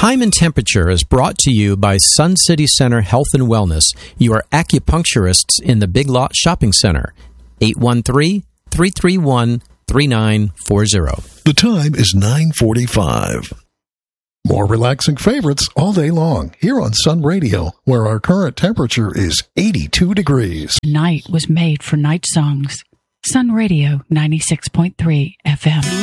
Time and Temperature is brought to you by Sun City Center Health and Wellness, your acupuncturists in the Big Lot Shopping Center. 813-331-3940. The time is 9:45. More relaxing favorites all day long here on Sun Radio, where our current temperature is 82 degrees. Night was made for night songs. Sun Radio 96.3 FM.